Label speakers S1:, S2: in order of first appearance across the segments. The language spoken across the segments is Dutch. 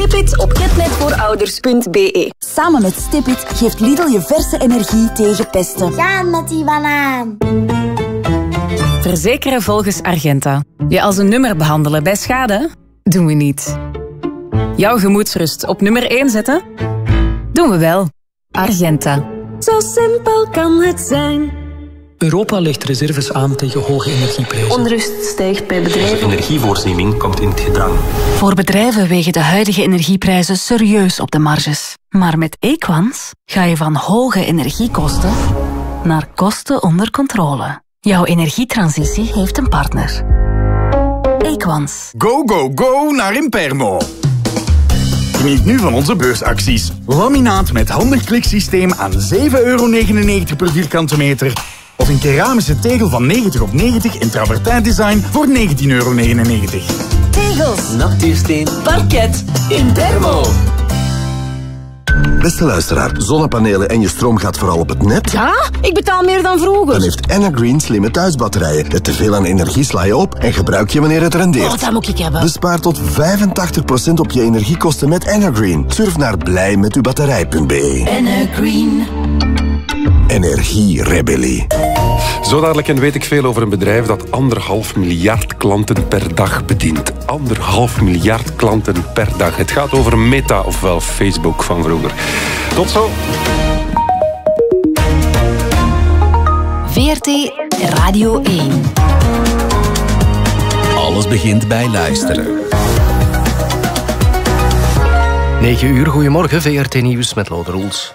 S1: Stipit op catnetvoorouders.be.
S2: Samen met Stipit geeft Lidl je verse energie tegen pesten.
S3: Gaan met die banaan.
S4: Verzekeren volgens Argenta. Je als een nummer behandelen bij schade? Doen we niet. Jouw gemoedsrust op nummer 1 zetten? Doen we wel. Argenta.
S1: Zo simpel kan het zijn.
S5: Europa legt reserves aan tegen hoge energieprijzen.
S1: Onrust stijgt bij bedrijven.
S6: De energievoorziening komt in het gedrang.
S7: Voor bedrijven wegen de huidige energieprijzen serieus op de marges. Maar met Equans ga je van hoge energiekosten naar kosten onder controle. Jouw energietransitie heeft een partner. Equans.
S8: Go, go, go naar Impermo. Geniet nu van onze beursacties. Laminaat met handig kliksysteem aan €7,99 per vierkante meter. Of een keramische tegel van 90 op 90 in travertijn design voor €19,99.
S2: Tegels.
S9: Nachtuursteen. Parket. Impermo.
S10: Beste luisteraar, zonnepanelen en je stroom gaat vooral op het net?
S1: Ja, ik betaal meer dan vroeger.
S10: Dan heeft Energreen slimme thuisbatterijen. Net te veel aan energie sla je op en gebruik je wanneer het rendeert.
S1: Oh, dat moet ik hebben.
S10: Bespaar tot 85% op je energiekosten met Energreen. Surf naar blijmetubatterij.be.
S7: Energreen.
S10: Energierebellie.
S11: Zo dadelijk en weet ik veel over een bedrijf dat 1,5 miljard klanten per dag bedient. 1,5 miljard klanten per dag. Het gaat over Meta, ofwel Facebook van vroeger. Tot zo.
S7: VRT Radio 1.
S12: Alles begint bij luisteren. 9 uur, goedemorgen, VRT Nieuws met Lode Roels.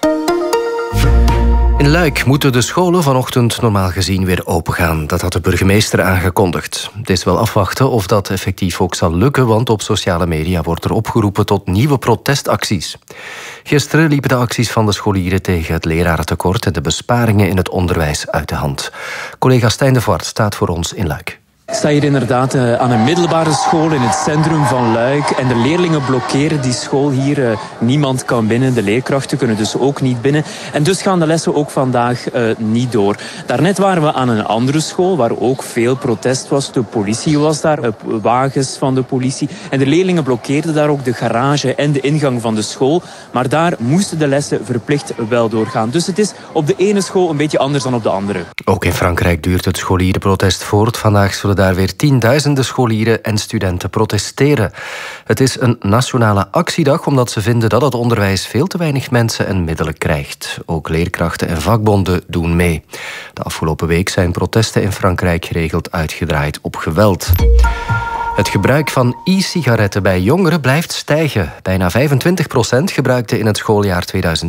S12: In Luik moeten de scholen vanochtend normaal gezien weer opengaan. Dat had de burgemeester aangekondigd. Het is wel afwachten of dat effectief ook zal lukken, want op sociale media wordt er opgeroepen tot nieuwe protestacties. Gisteren liepen de acties van de scholieren tegen het lerarentekort en de besparingen in het onderwijs uit de hand. Collega Stijn de Voort staat voor ons in Luik.
S13: Ik sta hier inderdaad aan een middelbare school in het centrum van Luik. En de leerlingen blokkeren die school hier. Niemand kan binnen. De leerkrachten kunnen dus ook niet binnen. En dus gaan de lessen ook vandaag niet door. Daarnet waren we aan een andere school waar ook veel protest was. De politie was daar, wagens van de politie. En de leerlingen blokkeerden daar ook de garage en de ingang van de school. Maar daar moesten de lessen verplicht wel doorgaan. Dus het is op de ene school een beetje anders dan op de andere.
S12: Ook in Frankrijk duurt het scholierenprotest voort. Vandaag zullen daar weer tienduizenden scholieren en studenten protesteren. Het is een nationale actiedag omdat ze vinden dat het onderwijs veel te weinig mensen en middelen krijgt. Ook leerkrachten en vakbonden doen mee. De afgelopen week zijn protesten in Frankrijk geregeld uitgedraaid op geweld. Het gebruik van e-sigaretten bij jongeren blijft stijgen. Bijna 25% gebruikte in het schooljaar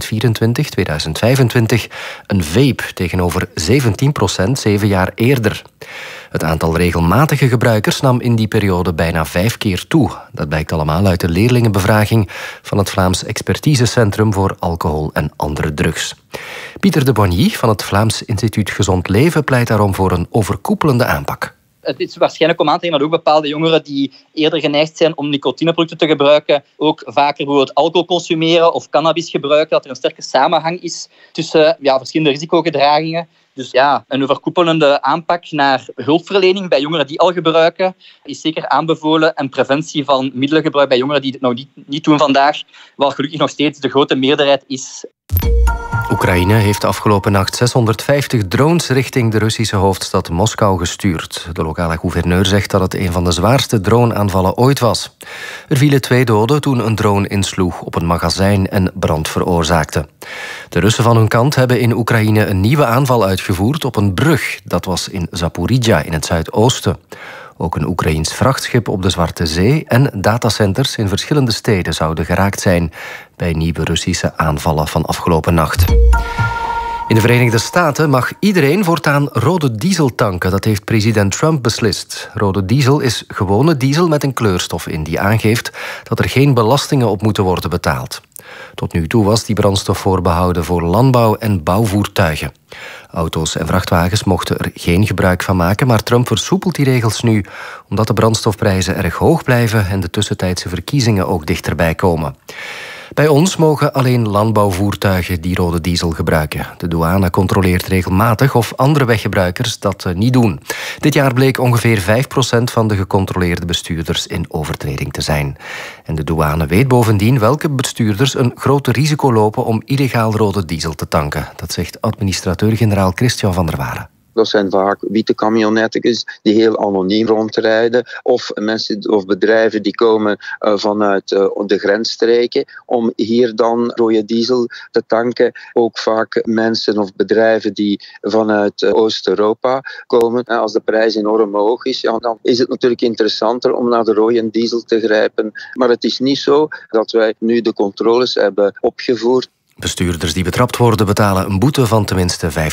S12: 2024-2025 een vape, tegenover 17% 7 jaar eerder. Het aantal regelmatige gebruikers nam in die periode bijna 5 keer toe. Dat blijkt allemaal uit de leerlingenbevraging van het Vlaams Expertisecentrum voor Alcohol en Andere Drugs. Pieter de Bonny van het Vlaams Instituut Gezond Leven pleit daarom voor een overkoepelende aanpak.
S14: Het is waarschijnlijk om aan te nemen dat ook bepaalde jongeren die eerder geneigd zijn om nicotineproducten te gebruiken, ook vaker bijvoorbeeld alcohol consumeren of cannabis gebruiken, dat er een sterke samenhang is tussen verschillende risicogedragingen. Dus een overkoepelende aanpak naar hulpverlening bij jongeren die al gebruiken is zeker aanbevolen en preventie van middelengebruik bij jongeren die het nog niet doen vandaag, wat gelukkig nog steeds de grote meerderheid is.
S12: Oekraïne heeft de afgelopen nacht 650 drones richting de Russische hoofdstad Moskou gestuurd. De lokale gouverneur zegt dat het een van de zwaarste droneaanvallen ooit was. Er vielen 2 doden toen een drone insloeg op een magazijn en brand veroorzaakte. De Russen van hun kant hebben in Oekraïne een nieuwe aanval uitgevoerd op een brug. Dat was in Zaporizhzhia in het zuidoosten. Ook een Oekraïens vrachtschip op de Zwarte Zee en datacenters in verschillende steden zouden geraakt zijn bij nieuwe Russische aanvallen van afgelopen nacht. In de Verenigde Staten mag iedereen voortaan rode diesel tanken. Dat heeft president Trump beslist. Rode diesel is gewone diesel met een kleurstof in die aangeeft dat er geen belastingen op moeten worden betaald. Tot nu toe was die brandstof voorbehouden voor landbouw- en bouwvoertuigen. Auto's en vrachtwagens mochten er geen gebruik van maken, maar Trump versoepelt die regels nu omdat de brandstofprijzen erg hoog blijven en de tussentijdse verkiezingen ook dichterbij komen. Bij ons mogen alleen landbouwvoertuigen die rode diesel gebruiken. De douane controleert regelmatig of andere weggebruikers dat niet doen. Dit jaar bleek ongeveer 5% van de gecontroleerde bestuurders in overtreding te zijn. En de douane weet bovendien welke bestuurders een groot risico lopen om illegaal rode diesel te tanken. Dat zegt administrateur-generaal Christian van der Waren.
S15: Dat zijn vaak witte camionetjes die heel anoniem rondrijden. Of mensen of bedrijven die komen vanuit de grensstreken om hier dan rode diesel te tanken. Ook vaak mensen of bedrijven die vanuit Oost-Europa komen. Als de prijs enorm hoog is, ja, dan is het natuurlijk interessanter om naar de rode diesel te grijpen. Maar het is niet zo dat wij nu de controles hebben opgevoerd.
S12: Bestuurders die betrapt worden betalen een boete van tenminste €500.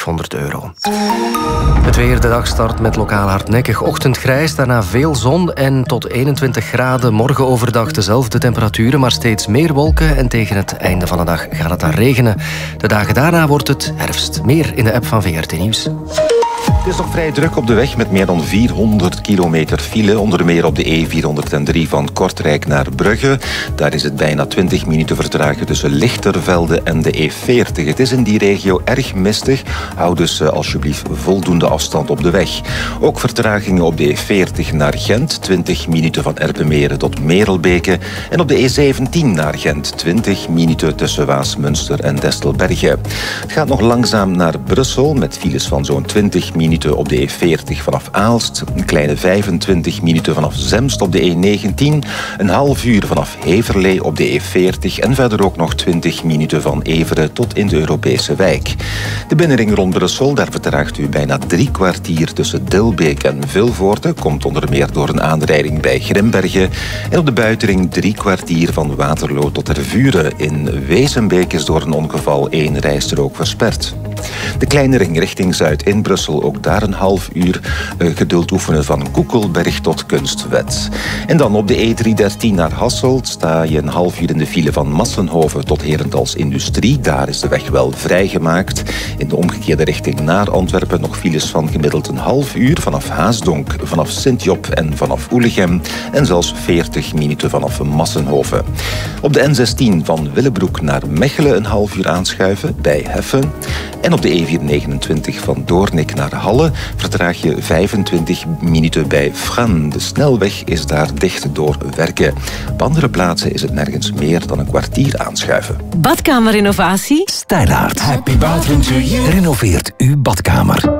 S12: Het weer, de dag start met lokaal hardnekkig ochtendgrijs, daarna veel zon en tot 21 graden. Morgen overdag dezelfde temperaturen, maar steeds meer wolken en tegen het einde van de dag gaat het dan regenen. De dagen daarna wordt het herfst. Meer in de app van VRT Nieuws.
S16: Het is nog vrij druk op de weg met meer dan 400 kilometer file. Onder meer op de E403 van Kortrijk naar Brugge. Daar is het bijna 20 minuten vertragen tussen Lichtervelde en de E40. Het is in die regio erg mistig. Hou dus alsjeblieft voldoende afstand op de weg. Ook vertragingen op de E40 naar Gent. 20 minuten van Erpenmeren tot Merelbeke. En op de E17 naar Gent. 20 minuten tussen Waasmunster en Destelbergen. Het gaat nog langzaam naar Brussel met files van zo'n 20 minuten op de E40 vanaf Aalst, een kleine 25 minuten vanaf Zemst op de E19, een half uur vanaf Heverlee op de E40 en verder ook nog 20 minuten van Everen tot in de Europese wijk. De binnenring rond Brussel, daar vertraagt u bijna 3 kwartier tussen Dilbeek en Vilvoorde, komt onder meer door een aanrijding bij Grimbergen. En op de buitenring 3 kwartier van Waterloo tot Tervuren. In Wezenbeek is door een ongeval 1 rijstrook versperd. De kleine ring richting Zuid in Brussel, ook daar een half uur geduld oefenen van Koekelberg tot Kunstwet. En dan op de E313 naar Hasselt sta je een half uur in de file van Massenhoven tot Herentals Industrie. Daar is de weg wel vrijgemaakt. In de omgekeerde richting naar Antwerpen nog files van gemiddeld een half uur vanaf Haasdonk, vanaf Sint-Job en vanaf Oelegem. En zelfs 40 minuten vanaf Massenhoven. Op de N16 van Willebroek naar Mechelen een half uur aanschuiven bij Heffen. En op de E429 van Doornik naar Halle vertraag je 25 minuten bij Fran. De snelweg is daar dicht door werken. Op andere plaatsen is het nergens meer dan een kwartier aanschuiven.
S17: Badkamerinnovatie?
S18: Stijlaard. Happy bathroom to you. Renoveert uw badkamer.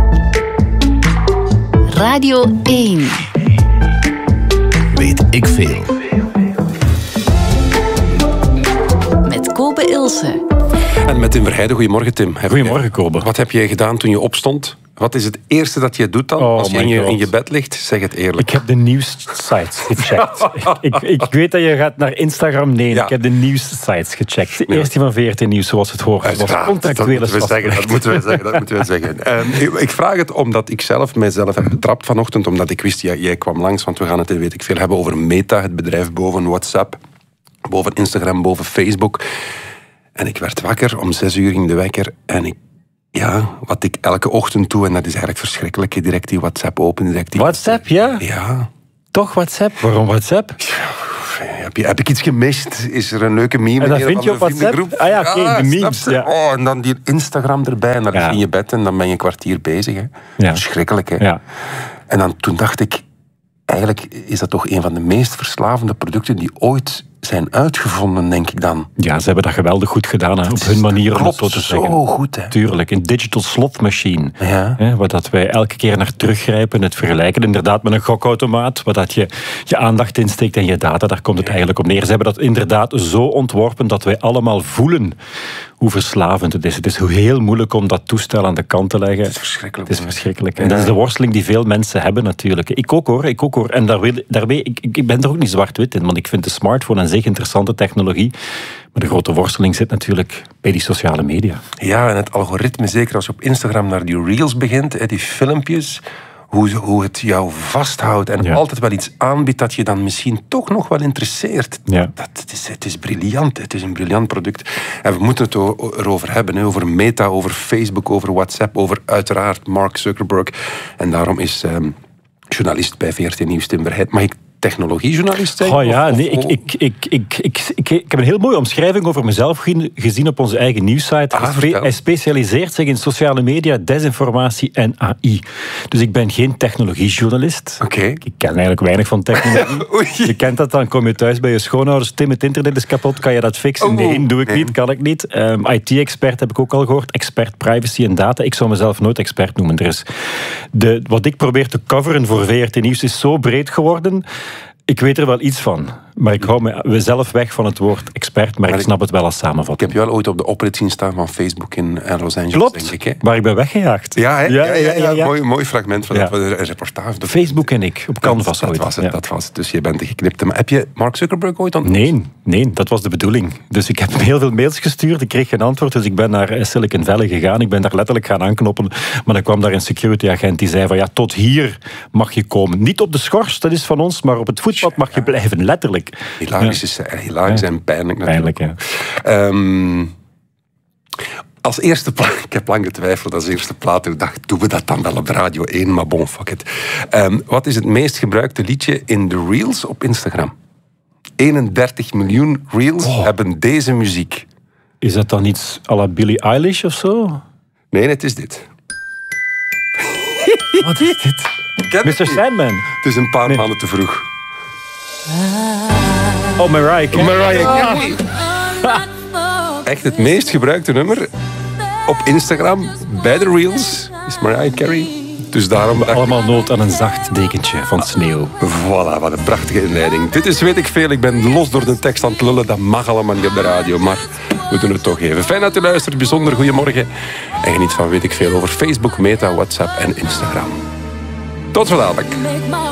S17: Radio 1.
S18: Weet ik veel.
S17: Met Kobe Ilse.
S11: En met Tim Verheijden. Goedemorgen, Tim.
S19: Goedemorgen, Kobe.
S11: Wat heb jij gedaan toen je opstond? Wat is het eerste dat je doet dan als je in je bed ligt? Zeg het eerlijk.
S19: Ik heb de nieuwssites gecheckt. ik weet dat je gaat naar Instagram. Nee, ja. Ik heb de nieuwssites gecheckt. De eerste van VRT Nieuws, zoals het hoort. Dat was contractuele
S11: dat moeten we zeggen. Ik vraag het omdat ik mijzelf heb betrapt vanochtend. Omdat ik wist, jij kwam langs. Want we gaan het, weet ik veel, hebben over Meta, het bedrijf boven WhatsApp. Boven Instagram, boven Facebook. En ik werd wakker, om 6 uur ging de wekker. En wat ik elke ochtend doe, en dat is eigenlijk verschrikkelijk, direct die WhatsApp open.
S19: WhatsApp, ja?
S11: Ja.
S19: Toch WhatsApp? Waarom WhatsApp?
S11: Heb ik iets gemist? Is er een leuke meme?
S19: En dat vind je op WhatsApp? Ah ja, oké, de memes. Ja.
S11: Oh, en dan die Instagram erbij, en dan lig je in je bed en dan ben je een kwartier bezig. Hè. Ja. Verschrikkelijk, hè? Ja. En toen dacht ik, eigenlijk is dat toch een van de meest verslavende producten die ooit zijn uitgevonden, denk ik dan.
S19: Ja, ze hebben dat geweldig goed gedaan, hè, op hun manier, om het zo te zeggen.
S11: Zo goed, hè.
S19: Tuurlijk, een digital slot machine. Ja. Hè, waar dat wij elke keer naar teruggrijpen, het vergelijken inderdaad met een gokautomaat, waar dat je aandacht insteekt en je data, daar komt het eigenlijk op neer. Ze hebben dat inderdaad zo ontworpen dat wij allemaal voelen hoe verslavend het is. Het is heel moeilijk om dat toestel aan de kant te leggen. Het is verschrikkelijk. En dat is de worsteling die veel mensen hebben natuurlijk. Ik ook hoor. En ik ben er ook niet zwart-wit in, want ik vind de smartphone aan zich interessante technologie. Maar de grote worsteling zit natuurlijk bij die sociale media.
S11: Ja, en het algoritme, zeker als je op Instagram naar die reels begint, die filmpjes, hoe het jou vasthoudt en altijd wel iets aanbiedt dat je dan misschien toch nog wel interesseert. Ja. Het is briljant. Het is een briljant product. En we moeten het erover hebben. Over Meta, over Facebook, over WhatsApp, over uiteraard Mark Zuckerberg. En daarom is journalist bij VRT Nieuws Tim Verheijden. Mag ik technologiejournalist zijn?
S19: Oh ja, nee, ik heb een heel mooie omschrijving over mezelf gezien op onze eigen nieuwssite. Hij specialiseert zich in sociale media, desinformatie en AI. Dus ik ben geen technologiejournalist.
S11: Okay.
S19: Ik ken eigenlijk weinig van technologie. Je kent dat, dan kom je thuis bij je schoonouders. Tim, het internet is kapot, kan je dat fixen? Nee, doe ik niet, kan ik niet. IT-expert heb ik ook al gehoord. Expert privacy en data. Ik zou mezelf nooit expert noemen. Wat ik probeer te coveren voor VRT Nieuws is zo breed geworden. Ik weet er wel iets van, maar ik hou mezelf weg van het woord expert, maar ik snap het wel als samenvatting.
S11: Ik heb je wel ooit op de oprit zien staan van Facebook in Los Angeles,
S19: Klopt,
S11: denk ik. Hè?
S19: Maar ik ben weggejaagd.
S11: Ja. Mooi fragment van een reportage.
S19: Facebook en ik, op Canvas ooit.
S11: Dat was het. Dus je bent de geknipte. Maar heb je Mark Zuckerberg ooit ontmoet?
S19: Nee, dat was de bedoeling. Dus ik heb hem heel veel mails gestuurd, ik kreeg geen antwoord, dus ik ben naar Silicon Valley gegaan. Ik ben daar letterlijk gaan aanknoppen, maar dan kwam daar een security agent die zei van ja, tot hier mag je komen. Niet op de schors, dat is van ons, maar op het voetpad mag je blijven, letterlijk.
S11: Hilarisch en pijnlijk natuurlijk.
S19: Pijnlijk,
S11: Als eerste plaat, ik heb lang getwijfeld als eerste plaat, ik dacht, doen we dat dan wel op Radio 1, maar bon, fuck it. Wat is het meest gebruikte liedje in de Reels op Instagram? 31 miljoen Reels hebben deze muziek.
S19: Is dat dan iets à la Billie Eilish of zo?
S11: Nee, het is dit.
S19: Wat is dit? Mr. Sandman.
S11: Het is een paar maanden te vroeg.
S19: Oh, Mariah Carey.
S11: Echt het meest gebruikte nummer op Instagram bij de Reels is Mariah Carey. Dus daarom
S19: allemaal nood aan een zacht dekentje van sneeuw.
S11: Voilà, wat een prachtige inleiding. Dit is Weet ik Veel. Ik ben los door de tekst aan het lullen. Dat mag allemaal niet op de radio, maar we doen het toch even. Fijn dat u luistert. Bijzonder goedemorgen. En geniet van Weet ik Veel over Facebook, Meta, WhatsApp en Instagram. Tot zo dadelijk.